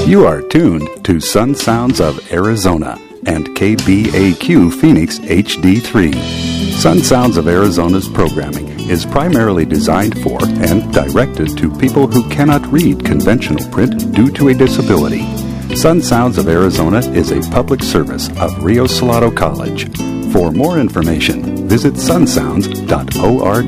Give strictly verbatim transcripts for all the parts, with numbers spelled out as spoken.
You are tuned to Sun Sounds of Arizona and K B A Q Phoenix H D three. Sun Sounds of Arizona's programming is primarily designed for and directed to people who cannot read conventional print due to a disability. Sun Sounds of Arizona is a public service of Rio Salado College. For more information, visit sun sounds dot org.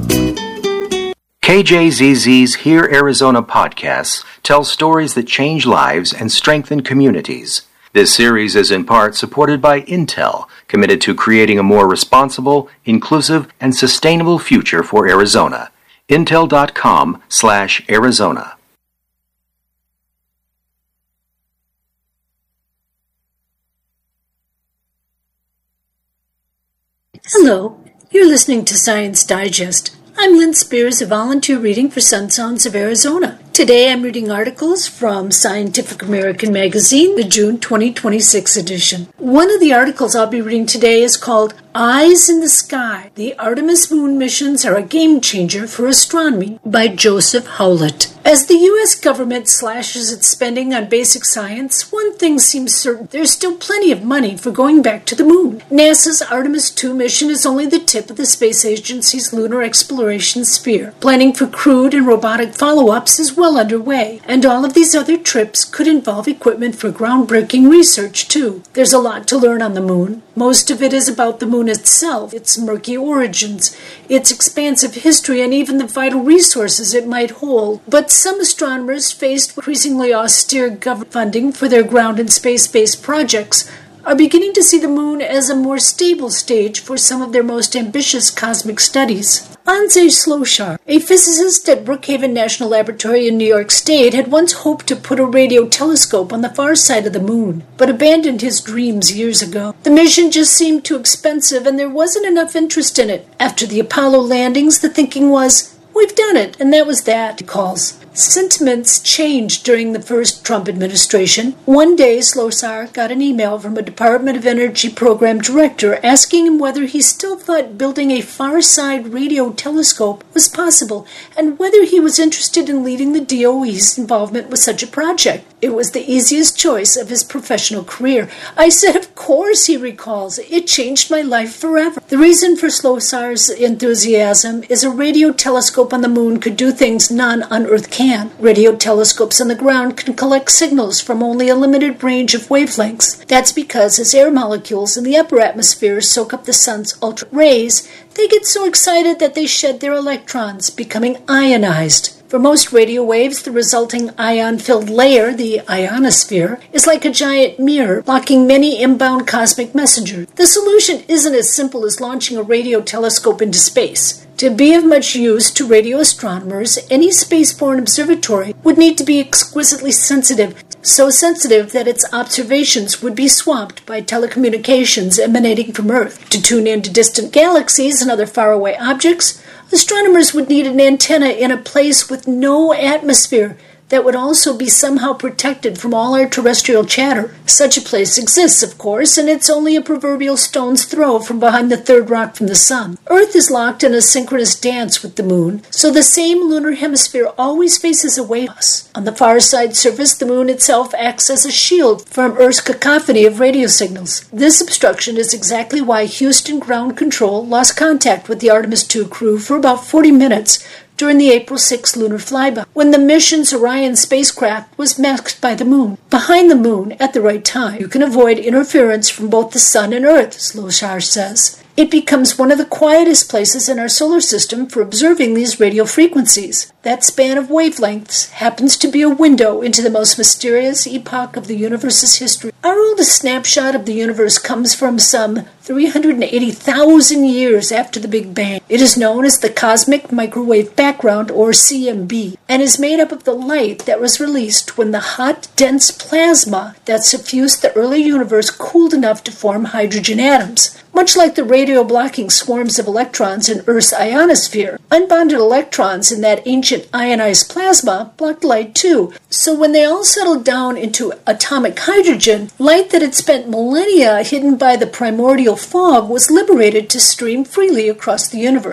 K J Z Z's Hear Arizona podcasts tell stories that change lives and strengthen communities. This series is in part supported by Intel, committed to creating a more responsible, inclusive, and sustainable future for Arizona. Intel.com slash Arizona. Hello, you're listening to Science Digest. I'm Lynn Spears, a volunteer reading for Sun Sounds of Arizona. Today I'm reading articles from Scientific American magazine, the June twenty twenty-six edition. One of the articles I'll be reading today is called Eyes in the Sky. The Artemis moon missions are a game changer for astronomy by Joseph Howlett. As the U S government slashes its spending on basic science, one thing seems certain: there's still plenty of money for going back to the moon. NASA's Artemis two mission is only the tip of the space agency's lunar exploration sphere. Planning for crewed and robotic follow-ups is well underway, and all of these other trips could involve equipment for groundbreaking research, too. There's a lot to learn on the moon. Most of it is about the moon itself, its murky origins, its expansive history, and even the vital resources it might hold. But some astronomers, faced with increasingly austere government funding for their ground and space-based projects, are beginning to see the moon as a more stable stage for some of their most ambitious cosmic studies. Andrzej Sloshar, a physicist at Brookhaven National Laboratory in New York State, had once hoped to put a radio telescope on the far side of the moon, but abandoned his dreams years ago. The mission just seemed too expensive, and there wasn't enough interest in it. After the Apollo landings, the thinking was, we've done it, and that was that, he calls. Sentiments changed during the first Trump administration. One day, Sloshar got an email from a Department of Energy program director asking him whether he still thought building a far-side radio telescope was possible and whether he was interested in leading the D O E's involvement with such a project. It was the easiest choice of his professional career. I said, of course, he recalls. It changed my life forever. The reason for Slosar's enthusiasm is a radio telescope on the moon could do things none on Earth can. Radio telescopes on the ground can collect signals from only a limited range of wavelengths. That's because as air molecules in the upper atmosphere soak up the sun's ultra rays, they get so excited that they shed their electrons, becoming ionized. For most radio waves, the resulting ion-filled layer, the ionosphere, is like a giant mirror, blocking many inbound cosmic messengers. The solution isn't as simple as launching a radio telescope into space. To be of much use to radio astronomers, any spaceborne observatory would need to be exquisitely sensitive, so sensitive that its observations would be swamped by telecommunications emanating from Earth. To tune into distant galaxies and other faraway objects, astronomers would need an antenna in a place with no atmosphere that would also be somehow protected from all our terrestrial chatter. Such a place exists, of course, and it's only a proverbial stone's throw from behind the third rock from the sun. Earth is locked in a synchronous dance with the moon, so the same lunar hemisphere always faces away from us. On the far side surface, the moon itself acts as a shield from Earth's cacophony of radio signals. This obstruction is exactly why Houston Ground Control lost contact with the Artemis two crew for about forty minutes during the April sixth lunar flyby, when the mission's Orion spacecraft was masked by the moon. Behind the moon, at the right time, you can avoid interference from both the sun and Earth, Sloshar says. It becomes one of the quietest places in our solar system for observing these radio frequencies. That span of wavelengths happens to be a window into the most mysterious epoch of the universe's history. Our oldest snapshot of the universe comes from some three hundred eighty thousand years after the Big Bang. It is known as the Cosmic Microwave Background, or C M B, and is made up of the light that was released when the hot, dense plasma that suffused the early universe cooled enough to form hydrogen atoms. Much like the radio-blocking swarms of electrons in Earth's ionosphere, unbonded electrons in that ancient ionized plasma blocked light too. So when they all settled down into atomic hydrogen, light that had spent millennia hidden by the primordial fog was liberated to stream freely across the universe.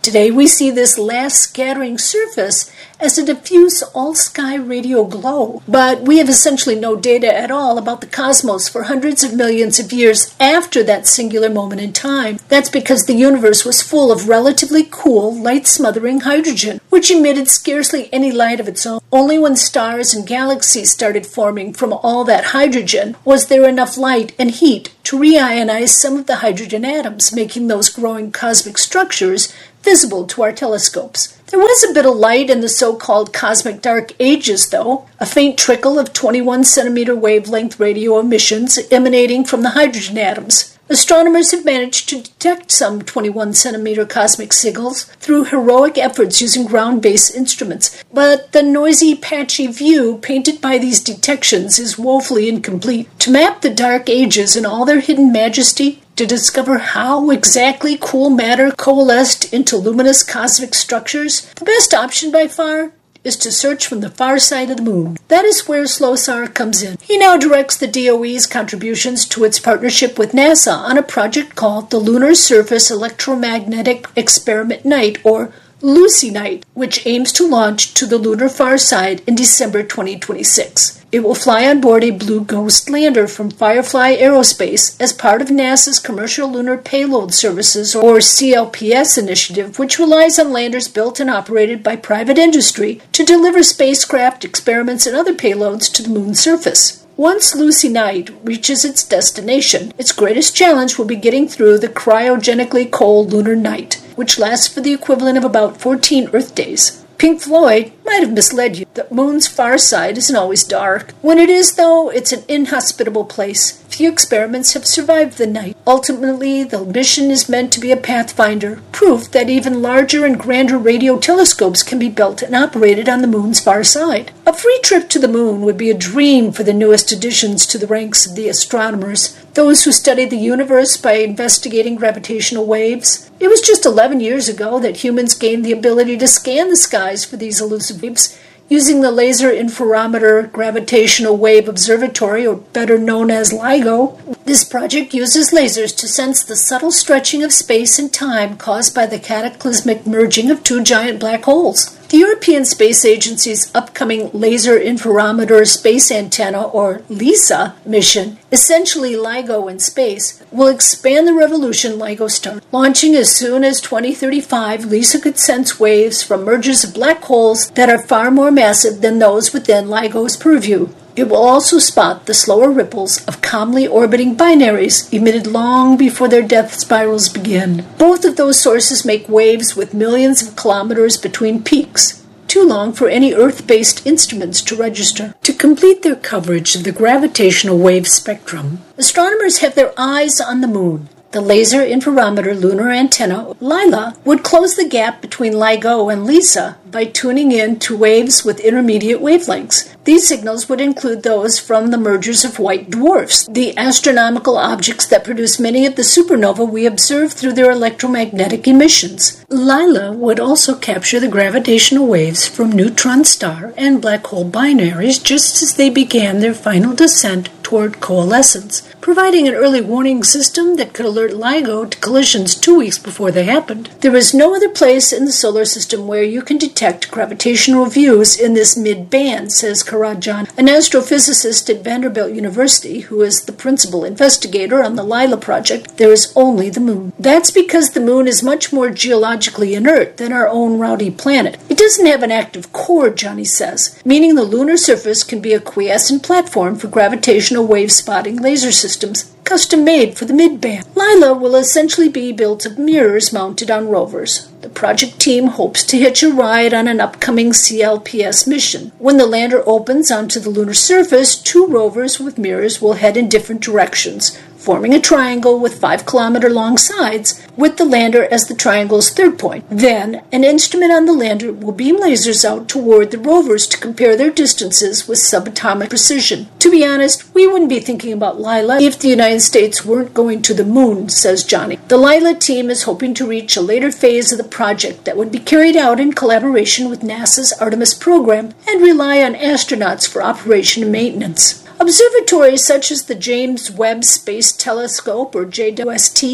Today we see this last scattering surface as a diffuse all-sky radio glow, but we have essentially no data at all about the cosmos for hundreds of millions of years after that singular moment in time. That's because the universe was full of relatively cool, light-smothering hydrogen, which emitted scarcely any light of its own. Only when stars and galaxies started forming from all that hydrogen was there enough light and heat to reionize some of the hydrogen atoms, making those growing cosmic structures visible to our telescopes. There was a bit of light in the so-called cosmic dark ages, though, a faint trickle of twenty-one centimeter wavelength radio emissions emanating from the hydrogen atoms. Astronomers have managed to detect some twenty-one centimeter cosmic signals through heroic efforts using ground-based instruments, but the noisy, patchy view painted by these detections is woefully incomplete. To map the dark ages in all their hidden majesty, to discover how exactly cool matter coalesced into luminous cosmic structures, the best option by far is to search from the far side of the moon. That is where Slosar comes in. He now directs the D O E's contributions to its partnership with NASA on a project called the Lunar Surface Electromagnetic Experiment Night, or Lucy Night, which aims to launch to the lunar far side in December twenty twenty-six. It will fly on board a Blue Ghost lander from Firefly Aerospace as part of NASA's Commercial Lunar Payload Services, or C L P S initiative, which relies on landers built and operated by private industry to deliver spacecraft, experiments, and other payloads to the moon's surface. Once Lucy Night reaches its destination, its greatest challenge will be getting through the cryogenically cold lunar night, which lasts for the equivalent of about fourteen Earth days. Pink Floyd might have misled you. The moon's far side isn't always dark. When it is, though, it's an inhospitable place. Few experiments have survived the night. Ultimately, the mission is meant to be a pathfinder, proof that even larger and grander radio telescopes can be built and operated on the moon's far side. A free trip to the moon would be a dream for the newest additions to the ranks of the astronomers, those who study the universe by investigating gravitational waves. It was just eleven years ago that humans gained the ability to scan the skies for these elusive waves using the Laser Interferometer Gravitational Wave Observatory, or better known as LIGO. This project uses lasers to sense the subtle stretching of space and time caused by the cataclysmic merging of two giant black holes. The European Space Agency's upcoming Laser Interferometer Space Antenna, or LISA, mission, essentially LIGO in space, will expand the revolution LIGO started. Launching as soon as twenty thirty-five, LISA could sense waves from mergers of black holes that are far more massive than those within LIGO's purview. It will also spot the slower ripples of calmly orbiting binaries emitted long before their death spirals begin. Both of those sources make waves with millions of kilometers between peaks, too long for any Earth-based instruments to register. To complete their coverage of the gravitational wave spectrum, astronomers have their eyes on the moon. The Laser Interferometer Lunar Antenna, LILA, would close the gap between LIGO and LISA by tuning in to waves with intermediate wavelengths. These signals would include those from the mergers of white dwarfs, the astronomical objects that produce many of the supernovae we observe through their electromagnetic emissions. LILA would also capture the gravitational waves from neutron star and black hole binaries just as they began their final descent toward coalescence, providing an early warning system that could alert LIGO to collisions two weeks before they happened. There is no other place in the solar system where you can detect gravitational views in this mid-band, says Karajan, an astrophysicist at Vanderbilt University who is the principal investigator on the LILA project. There is only the moon. That's because the moon is much more geologically inert than our own rowdy planet. It doesn't have an active core, Johnny says, meaning the lunar surface can be a quiescent platform for gravitational wave spotting laser systems, custom-made for the mid-band. LILA will essentially be built of mirrors mounted on rovers. The project team hopes to hitch a ride on an upcoming C L P S mission. When the lander opens onto the lunar surface, two rovers with mirrors will head in different directions, forming a triangle with five kilometer long sides, with the lander as the triangle's third point. Then, an instrument on the lander will beam lasers out toward the rovers to compare their distances with subatomic precision. To be honest, we wouldn't be thinking about LILA if the United States weren't going to the moon, says Johnny. The LILA team is hoping to reach a later phase of the project that would be carried out in collaboration with NASA's Artemis program and rely on astronauts for operation and maintenance. Observatories such as the James Webb Space Telescope, or J W S T,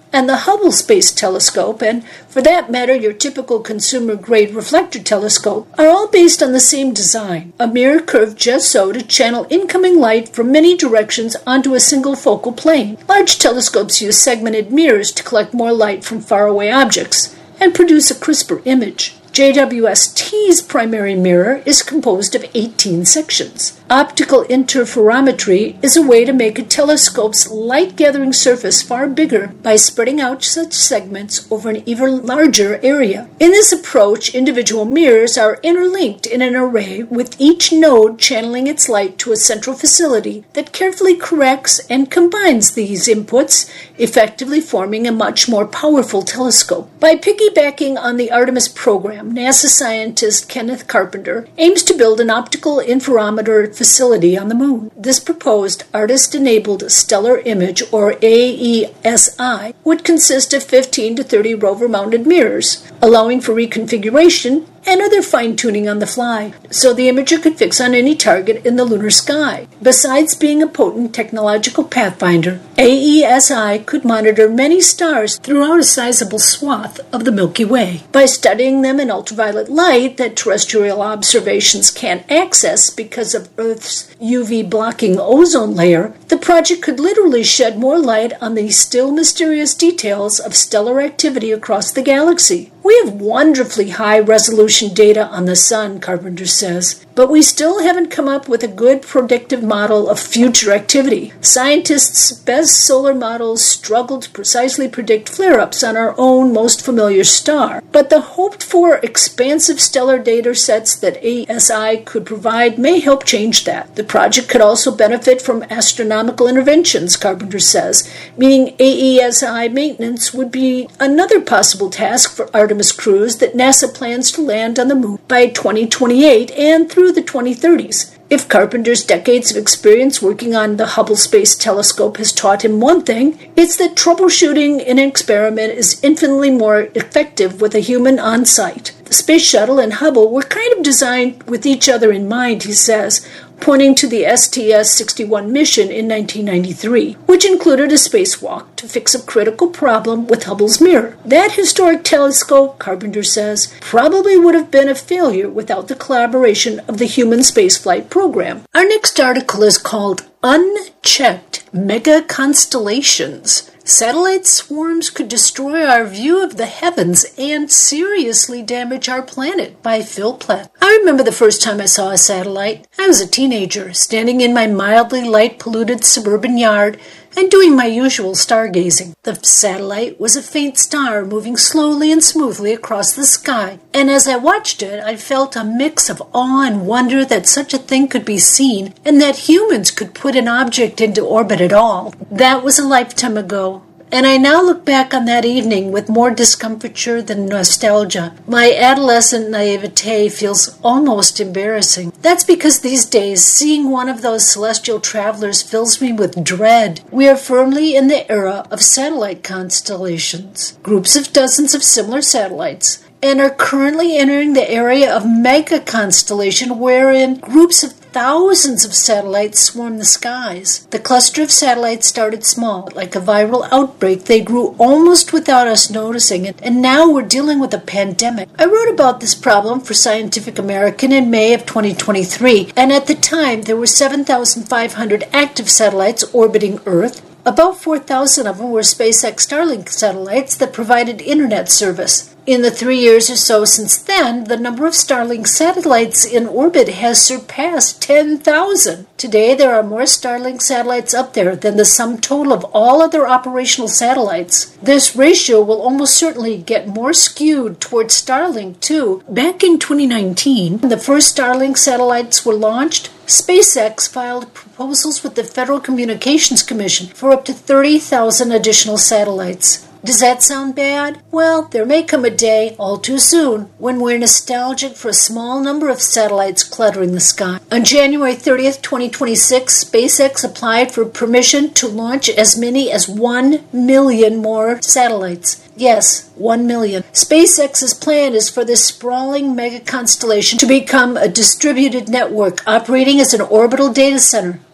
and the Hubble Space Telescope, and for that matter your typical consumer-grade reflector telescope, are all based on the same design, a mirror curved just so to channel incoming light from many directions onto a single focal plane. Large telescopes use segmented mirrors to collect more light from faraway objects and produce a crisper image. J W S T's primary mirror is composed of eighteen sections. Optical interferometry is a way to make a telescope's light-gathering surface far bigger by spreading out such segments over an even larger area. In this approach, individual mirrors are interlinked in an array, with each node channeling its light to a central facility that carefully corrects and combines these inputs, effectively forming a much more powerful telescope. By piggybacking on the Artemis program, NASA scientist Kenneth Carpenter aims to build an optical interferometer facility on the moon. This proposed artist-enabled stellar image, or A E S I, would consist of fifteen to thirty rover-mounted mirrors, allowing for reconfiguration and other fine-tuning on the fly, so the imager could fix on any target in the lunar sky. Besides being a potent technological pathfinder, A E S I could monitor many stars throughout a sizable swath of the Milky Way. By studying them in ultraviolet light that terrestrial observations can't access because of Earth's U V-blocking ozone layer, the project could literally shed more light on the still mysterious details of stellar activity across the galaxy. We have wonderfully high-resolution data on the sun, Carpenter says, but we still haven't come up with a good predictive model of future activity. Scientists' best solar models struggle to precisely predict flare-ups on our own most familiar star, but the hoped-for expansive stellar data sets that A E S I could provide may help change that. The project could also benefit from astronomical interventions, Carpenter says, meaning A E S I maintenance would be another possible task for Artemis crews that NASA plans to land on the moon by twenty twenty-eight and through the twenty thirties. If Carpenter's decades of experience working on the Hubble Space Telescope has taught him one thing, it's that troubleshooting in an experiment is infinitely more effective with a human on site. The Space Shuttle and Hubble were kind of designed with each other in mind, he says, pointing to the S T S sixty-one mission in nineteen ninety-three, which included a spacewalk to fix a critical problem with Hubble's mirror. That historic telescope, Carpenter says, probably would have been a failure without the collaboration of the human spaceflight program. Our next article is called Unchecked Mega Constellations. Satellite swarms could destroy our view of the heavens and seriously damage our planet, by Phil Platt. I remember the first time I saw a satellite. I was a teenager, standing in my mildly light-polluted suburban yard and doing my usual stargazing. The satellite was a faint star moving slowly and smoothly across the sky, and as I watched it, I felt a mix of awe and wonder that such a thing could be seen and that humans could put an object into orbit at all. That was a lifetime ago, and I now look back on that evening with more discomfiture than nostalgia. My adolescent naivete feels almost embarrassing. That's because these days, seeing one of those celestial travelers fills me with dread. We are firmly in the era of satellite constellations, groups of dozens of similar satellites, and are currently entering the area of mega constellation, wherein groups of thousands of satellites swarm the skies. The cluster of satellites started small, like a viral outbreak. They grew almost without us noticing it, and now we're dealing with a pandemic. I wrote about this problem for Scientific American in May of twenty twenty-three, and at the time there were seven thousand five hundred active satellites orbiting Earth. About four thousand of them were SpaceX Starlink satellites that provided internet service. In the three years or so since then, the number of Starlink satellites in orbit has surpassed ten thousand. Today, there are more Starlink satellites up there than the sum total of all other operational satellites. This ratio will almost certainly get more skewed towards Starlink, too. Back in twenty nineteen, when the first Starlink satellites were launched, SpaceX filed proposals with the Federal Communications Commission for up to thirty thousand additional satellites. Does that sound bad? Well, there may come a day, all too soon, when we're nostalgic for a small number of satellites cluttering the sky. On January thirtieth, twenty twenty-six, SpaceX applied for permission to launch as many as one million more satellites. Yes, one million. SpaceX's plan is for this sprawling mega constellation to become a distributed network operating as an orbital data center.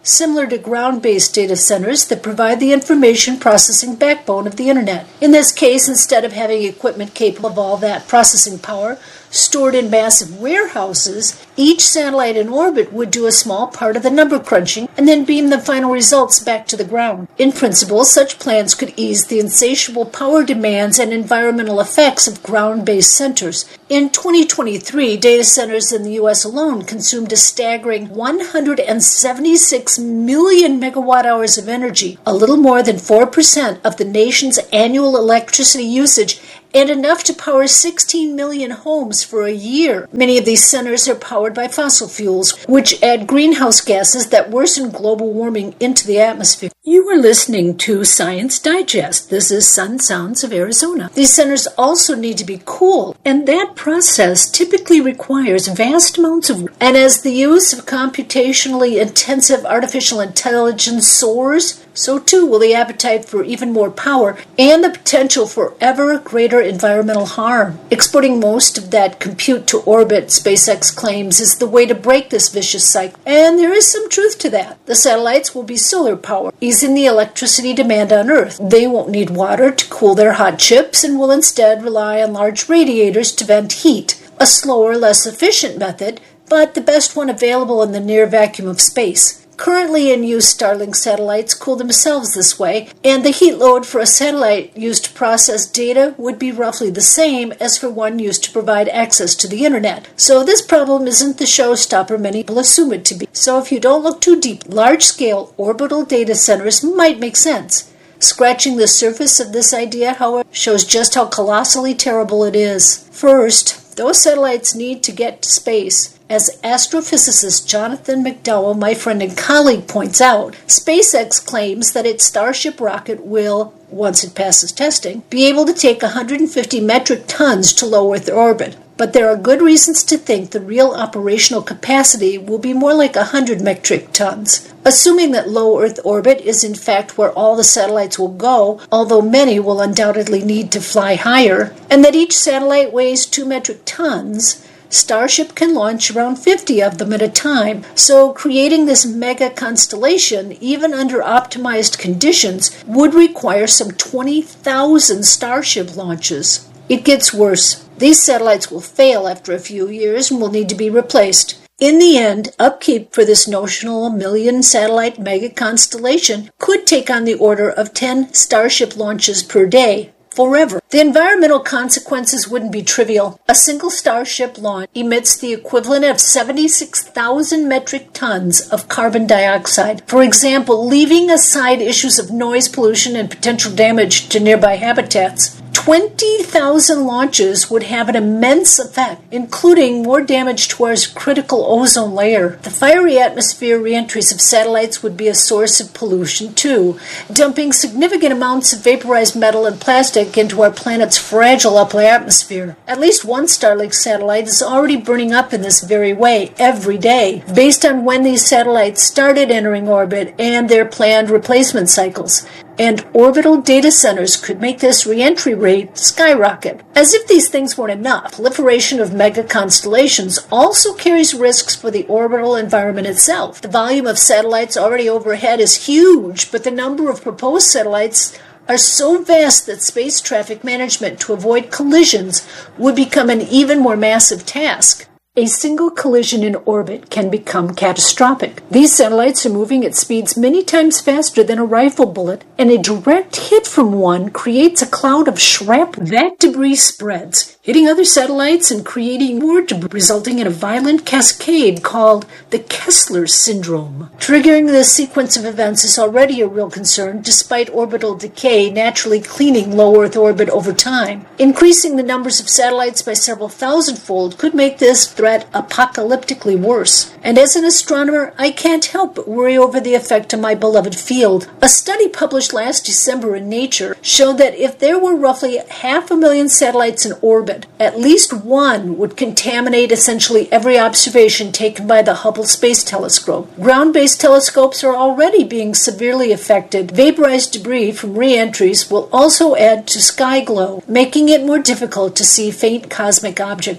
similar to ground-based data centers that provide the information processing backbone of the Internet. In this case, instead of having equipment capable of all that processing power stored in massive warehouses, each satellite in orbit would do a small part of the number crunching and then beam the final results back to the ground. In principle, such plans could ease the insatiable power demands and environmental effects of ground-based centers. In twenty twenty-three, data centers in the U S alone consumed a staggering one hundred seventy-six million megawatt hours of energy, a little more than four percent of the nation's annual electricity usage, and enough to power sixteen million homes for a year. Many of these centers are powered by fossil fuels, which add greenhouse gases that worsen global warming into the atmosphere. You are listening to Science Digest. This is Sun Sounds of Arizona. These centers also need to be cool, and that process typically requires vast amounts of work. And as the use of computationally intensive artificial intelligence soars, so too will the appetite for even more power and the potential for ever greater environmental harm. Exporting most of that compute to orbit, SpaceX claims, is the way to break this vicious cycle. And there is some truth to that. The satellites will be solar powered, easing the electricity demand on Earth. They won't need water to cool their hot chips and will instead rely on large radiators to vent heat, a slower, less efficient method, but the best one available in the near vacuum of space. Currently in use, Starlink satellites cool themselves this way, and the heat load for a satellite used to process data would be roughly the same as for one used to provide access to the Internet. So this problem isn't the showstopper many people assume it to be. So if you don't look too deep, large-scale orbital data centers might make sense. Scratching the surface of this idea, however, shows just how colossally terrible it is. First, those satellites need to get to space. As astrophysicist Jonathan McDowell, my friend and colleague, points out, SpaceX claims that its Starship rocket will, once it passes testing, be able to take one hundred fifty metric tons to low Earth orbit. But there are good reasons to think the real operational capacity will be more like one hundred metric tons. Assuming that low Earth orbit is in fact where all the satellites will go, although many will undoubtedly need to fly higher, and that each satellite weighs two metric tons, Starship can launch around fifty of them at a time, so creating this mega constellation, even under optimized conditions, would require some twenty thousand Starship launches. It gets worse. These satellites will fail after a few years and will need to be replaced. In the end, upkeep for this notional million-satellite mega constellation could take on the order of ten Starship launches per day. Forever. The environmental consequences wouldn't be trivial. A single Starship launch emits the equivalent of seventy-six thousand metric tons of carbon dioxide. For example, leaving aside issues of noise pollution and potential damage to nearby habitats, twenty thousand launches would have an immense effect, including more damage to our critical ozone layer. The fiery atmosphere reentries of satellites would be a source of pollution, too, dumping significant amounts of vaporized metal and plastic into our planet's fragile upper atmosphere. At least one Starlink satellite is already burning up in this very way every day, based on when these satellites started entering orbit and their planned replacement cycles. And orbital data centers could make this reentry rate skyrocket. As if these things weren't enough, proliferation of mega constellations also carries risks for the orbital environment itself. The volume of satellites already overhead is huge, but the number of proposed satellites are so vast that space traffic management to avoid collisions would become an even more massive task. A single collision in orbit can become catastrophic. These satellites are moving at speeds many times faster than a rifle bullet, and a direct hit from one creates a cloud of shrapnel. That debris spreads, hitting other satellites and creating more debris, resulting in a violent cascade called the Kessler syndrome. Triggering this sequence of events is already a real concern, despite orbital decay naturally cleaning low Earth orbit over time. Increasing the numbers of satellites by several thousand-fold could make this threat apocalyptically worse. And as an astronomer, I can't help but worry over the effect on my beloved field. A study published last December in Nature showed that if there were roughly half a million satellites in orbit, at least one would contaminate essentially every observation taken by the Hubble Space Telescope. Ground-based telescopes are already being severely affected. Vaporized debris from re-entries will also add to sky glow, making it more difficult to see faint cosmic objects.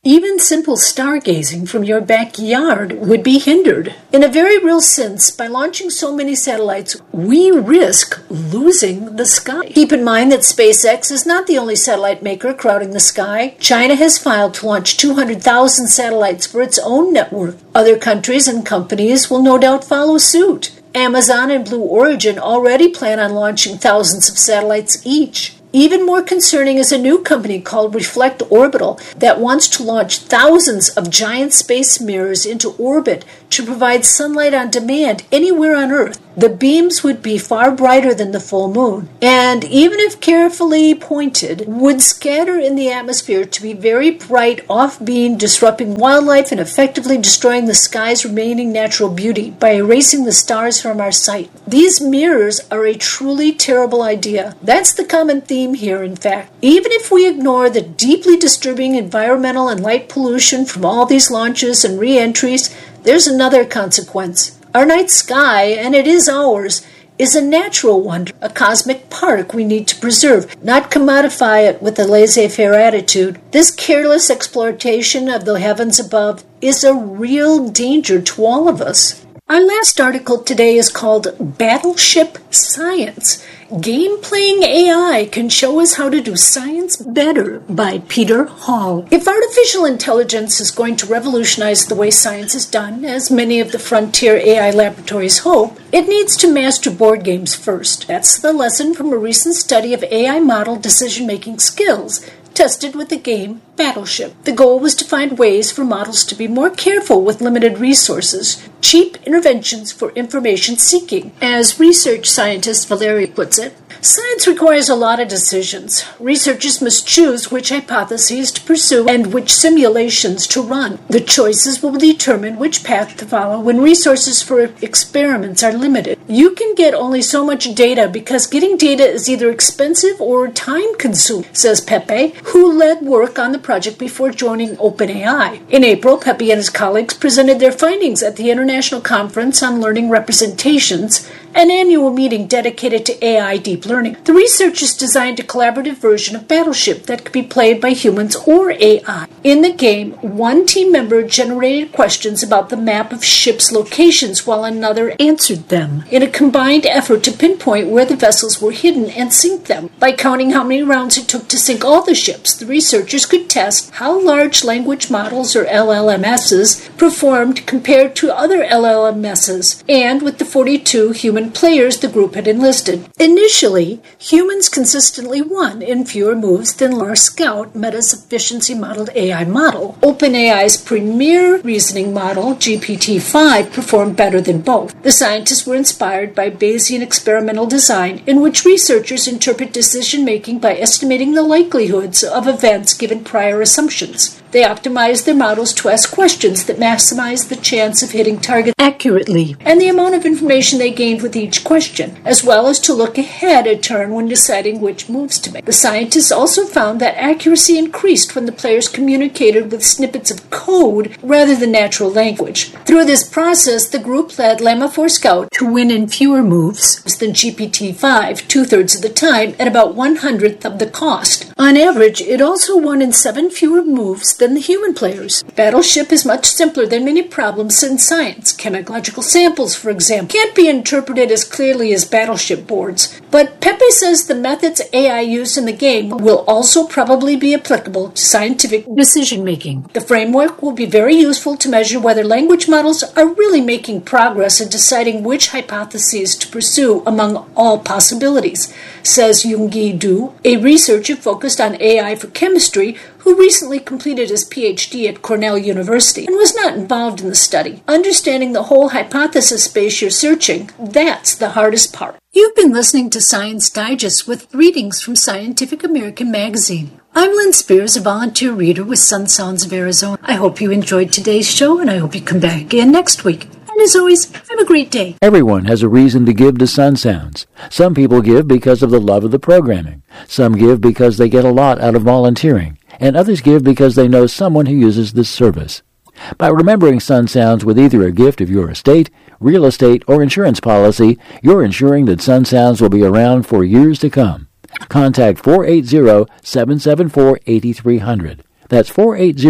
Even simple stargazing from your backyard would be hindered. In a very real sense, by launching so many satellites, we risk losing the sky. Keep in mind that SpaceX is not the only satellite maker crowding the sky. China has filed to launch two hundred thousand satellites for its own network. Other countries and companies will no doubt follow suit. Amazon and Blue Origin already plan on launching thousands of satellites each. Even more concerning is a new company called Reflect Orbital that wants to launch thousands of giant space mirrors into orbit to provide sunlight on demand anywhere on Earth. The beams would be far brighter than the full moon, and even if carefully pointed, would scatter in the atmosphere to be very bright off-beam, disrupting wildlife and effectively destroying the sky's remaining natural beauty by erasing the stars from our sight. These mirrors are a truly terrible idea. That's the common theme here, in fact. Even if we ignore the deeply disturbing environmental and light pollution from all these launches and re-entries, there's another consequence. Our night sky, and it is ours, is a natural wonder, a cosmic park we need to preserve, not commodify it with a laissez-faire attitude. This careless exploitation of the heavens above is a real danger to all of us. Our last article today is called Battleship Science. Game-playing A I can show us how to do science better, by Peter Hall. If artificial intelligence is going to revolutionize the way science is done, as many of the frontier A I laboratories hope, it needs to master board games first. That's the lesson from a recent study of A I model decision-making skills, tested with the game Battleship. The goal was to find ways for models to be more careful with limited resources, cheap interventions for information seeking. As research scientist Valeria puts it, science requires a lot of decisions. Researchers must choose which hypotheses to pursue and which simulations to run. The choices will determine which path to follow when resources for experiments are limited. You can get only so much data because getting data is either expensive or time-consuming, says Pepe, who led work on the project before joining OpenAI. In April, Pepe and his colleagues presented their findings at the International Conference on Learning Representations, an annual meeting dedicated to A I deep learning. The researchers designed a collaborative version of Battleship that could be played by humans or A I. In the game, one team member generated questions about the map of ships' locations while another answered them, in a combined effort to pinpoint where the vessels were hidden and sink them. By counting how many rounds it took to sink all the ships, the researchers could test how large language models, or L L M Ss, performed compared to other L L M Ss, and with the forty-two human players the group had enlisted. Initially, humans consistently won in fewer moves than Lar Scout, Meta's efficiency-modeled A I model. OpenAI's premier reasoning model, G P T five, performed better than both. The scientists were inspired by Bayesian experimental design, in which researchers interpret decision-making by estimating the likelihoods of events given prior assumptions. They optimized their models to ask questions that maximize the chance of hitting targets accurately, and the amount of information they gained with each question, as well as to look ahead a turn when deciding which moves to make. The scientists also found that accuracy increased when the players communicated with snippets of code rather than natural language. Through this process, the group led Llama four Scout to win in fewer moves than G P T five, two-thirds of the time, at about one-hundredth of the cost. On average, it also won in seven fewer moves than the human players. Battleship is much simpler than many problems in science. Chemical samples, for example, can't be interpreted as clearly as battleship boards. But Pepe says the methods A I used in the game will also probably be applicable to scientific decision-making. The framework will be very useful to measure whether language models are really making progress in deciding which hypotheses to pursue among all possibilities, says Yoongi Du, a researcher focused on A I for chemistry who recently completed his P H D at Cornell University and was not involved in the study. Understanding the whole hypothesis space you're searching, that's the hardest part. You've been listening to Science Digest with readings from Scientific American magazine. I'm Lynn Spears, a volunteer reader with Sun Sounds of Arizona. I hope you enjoyed today's show, and I hope you come back again next week. And as always, have a great day. Everyone has a reason to give to Sun Sounds. Some people give because of the love of the programming. Some give because they get a lot out of volunteering. And others give because they know someone who uses this service. By remembering Sun Sounds with either a gift of your estate, real estate, or insurance policy, you're ensuring that Sun Sounds will be around for years to come. Contact four eight zero, seven seven four, eight three zero zero. That's four eight zero,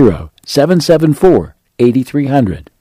seven seven four, eight three zero zero.